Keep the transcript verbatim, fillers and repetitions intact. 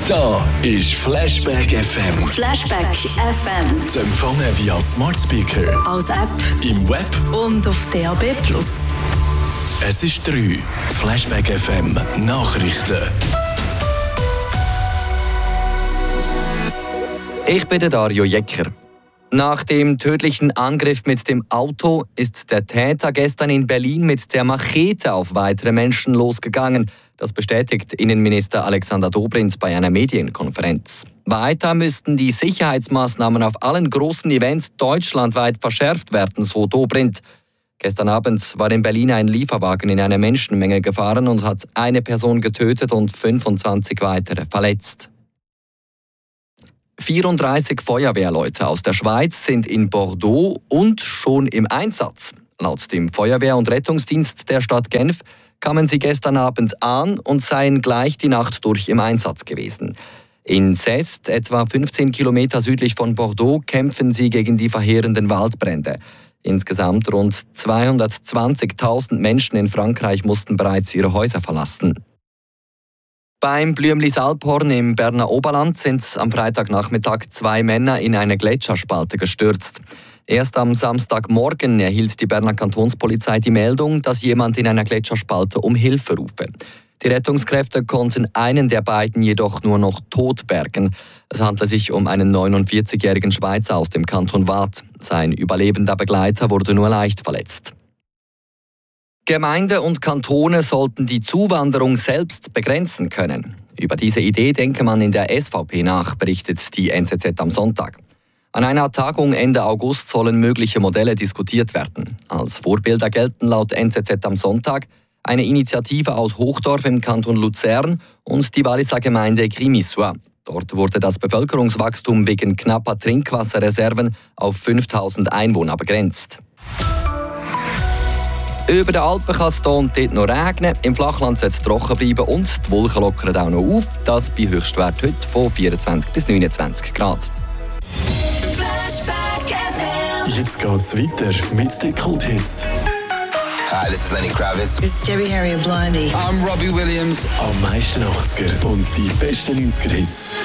Da ist Flashback F M. Flashback F M. Zu empfangen via Smart Speaker, als App im Web und auf D A B plus. Es ist drei. Flashback F M Nachrichten. Ich bin der Dario Jecker. Nach dem tödlichen Angriff mit dem Auto ist der Täter gestern in Berlin mit der Machete auf weitere Menschen losgegangen. Das bestätigt Innenminister Alexander Dobrindt bei einer Medienkonferenz. Weiter müssten die Sicherheitsmaßnahmen auf allen großen Events deutschlandweit verschärft werden, so Dobrindt. Gestern Abend war in Berlin ein Lieferwagen in eine Menschenmenge gefahren und hat eine Person getötet und fünfundzwanzig weitere verletzt. vierunddreißig Feuerwehrleute aus der Schweiz sind in Bordeaux und schon im Einsatz. Laut dem Feuerwehr- und Rettungsdienst der Stadt Genf kamen sie gestern Abend an und seien gleich die Nacht durch im Einsatz gewesen. In Cest, etwa fünfzehn Kilometer südlich von Bordeaux, kämpfen sie gegen die verheerenden Waldbrände. Insgesamt rund zweihundertzwanzigtausend Menschen in Frankreich mussten bereits ihre Häuser verlassen. Beim Blümlis-Alphorn im Berner Oberland sind am Freitagnachmittag zwei Männer in eine Gletscherspalte gestürzt. Erst am Samstagmorgen erhielt die Berner Kantonspolizei die Meldung, dass jemand in einer Gletscherspalte um Hilfe rufe. Die Rettungskräfte konnten einen der beiden jedoch nur noch tot bergen. Es handelt sich um einen neunundvierzigjährigen Schweizer aus dem Kanton Waadt. Sein überlebender Begleiter wurde nur leicht verletzt. Gemeinden und Kantone sollten die Zuwanderung selbst begrenzen können. Über diese Idee denke man in der S V P nach, berichtet die N Z Z am Sonntag. An einer Tagung Ende August sollen mögliche Modelle diskutiert werden. Als Vorbilder gelten laut N Z Z am Sonntag eine Initiative aus Hochdorf im Kanton Luzern und die Walliser Gemeinde Grimisuat. Dort wurde das Bevölkerungswachstum wegen knapper Trinkwasserreserven auf fünftausend Einwohner begrenzt. Über den Alpen kann es hier und dort noch regnen, im Flachland soll es trocken bleiben und die Wolken lockern auch noch auf. Das bei Höchstwert heute von vierundzwanzig bis neunundzwanzig Grad. Jetzt geht's weiter mit den Kulthits. Hi, this is Lenny Kravitz. It's Debbie Harry and Blondie. I'm Robbie Williams. Am meisten achtziger und die besten neunziger Hits.